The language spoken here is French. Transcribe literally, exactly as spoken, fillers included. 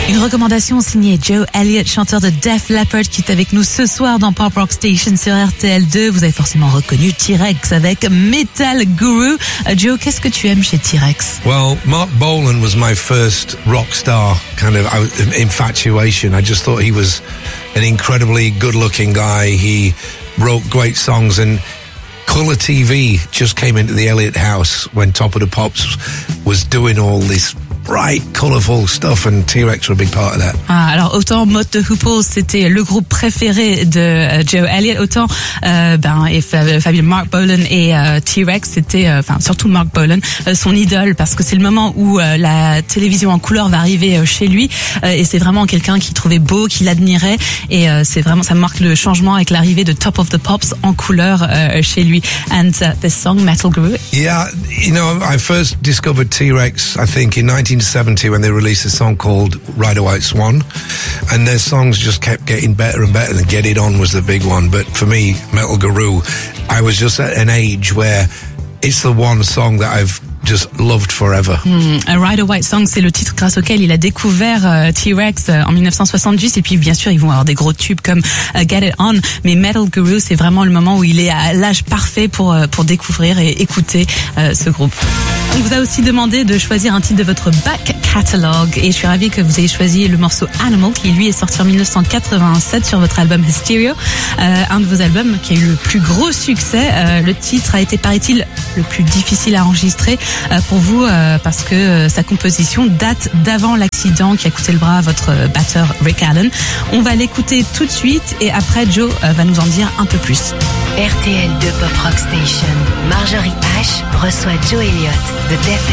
Une recommandation signée Joe Elliott, chanteur de Def Leppard, qui est avec nous ce soir dans Pop Rock Station sur R T L deux. Vous avez forcément reconnu T-Rex avec Metal Guru. Uh, Joe, qu'est-ce que tu aimes chez T-Rex? Well, Mark Bolan was my first rock star kind of infatuation. I just thought he was an incredibly good-looking guy. He wrote great songs, and Colour T V just came into the Elliott house when Top of the Pops was doing all this bright, colourful stuff, and T-Rex were a big part of that. Ah, alors autant Mott the Hooples, c'était le groupe préféré de euh, Joe Elliott, autant euh, ben et Fabien Mark Bolan et euh, T-Rex, c'était enfin euh, surtout Mark Bolan, euh, son idole, parce que c'est le moment où euh, la télévision en couleur va arriver euh, chez lui, euh, et c'est vraiment quelqu'un qu'il trouvait beau, qu'il admirait, et euh, c'est vraiment, ça marque le changement avec l'arrivée de Top of the Pops en couleur euh, chez lui. And uh, this song Metal Guru. Yeah, you know, I first discovered T-Rex, I think, in nineteen seventy when they released a song called Ride a White Swan, and their songs just kept getting better and better, and Get It On was the big one. But for me, Metal Guru, I was just at an age where it's the one song that I've just loved forever. Mm, a Ride a White Song, c'est le titre grâce auquel il a découvert euh, T-Rex euh, en dix-neuf cent soixante-dix, et puis bien sûr ils vont avoir des gros tubes comme uh, Get It On, mais Metal Guru, c'est vraiment le moment où il est à l'âge parfait pour euh, pour découvrir et écouter euh, ce groupe. On vous a aussi demandé de choisir un titre de votre back catalogue, et je suis ravie que vous ayez choisi le morceau Animal, qui lui est sorti en dix-neuf cent quatre-vingt-sept sur votre album Hysteria, euh, un de vos albums qui a eu le plus gros succès. Euh, le titre a été, paraît-il, le plus difficile à enregistrer euh, pour vous, euh, parce que euh, sa composition date d'avant l'accident qui a coûté le bras à votre euh, batteur Rick Allen. On va l'écouter tout de suite, et après Joe euh, va nous en dire un peu plus. R T L deux Pop Rock Station. Marjorie H reçoit Joe Elliott de Def